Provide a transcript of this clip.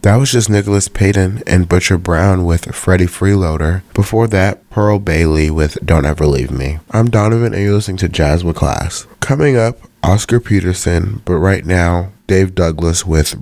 That was just Nicholas Payton and Butcher Brown with Freddie Freeloader. Before that, Pearl Bailey with Don't Ever Leave Me. I'm Donovan and you're listening to Jazz with Class. Coming up, Oscar Peterson, but right now, Dave Douglas with